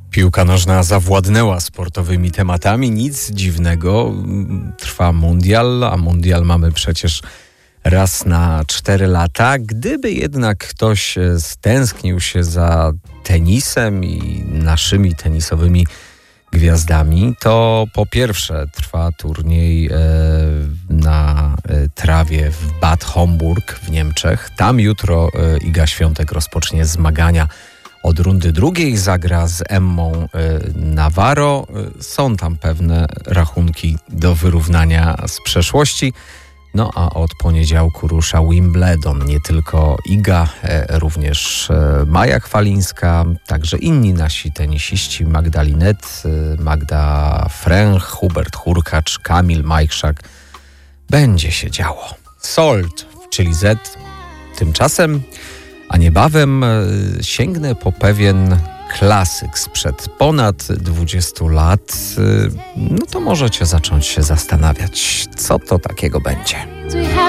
Piłka nożna zawładnęła sportowymi tematami. Nic dziwnego. Trwa mundial, a mundial mamy przecież raz na 4 lata. Gdyby jednak ktoś stęsknił się za tenisem i naszymi tenisowymi gwiazdami, to po pierwsze trwa turniej na trawie w Bad Homburg w Niemczech. Tam jutro Iga Świątek rozpocznie zmagania od rundy drugiej, zagra z Emmą Navarro. Są tam pewne rachunki do wyrównania z przeszłości. No a od poniedziałku rusza Wimbledon. Nie tylko Iga, również Maja Chwalińska, także inni nasi tenisiści, Magda Linette, Magda Fręch, Hubert Hurkacz, Kamil Majchrzak. Będzie się działo. Salt, czyli Z. Tymczasem, a niebawem sięgnę po pewien klasyk sprzed ponad 20 lat. No to możecie zacząć się zastanawiać, co to takiego będzie.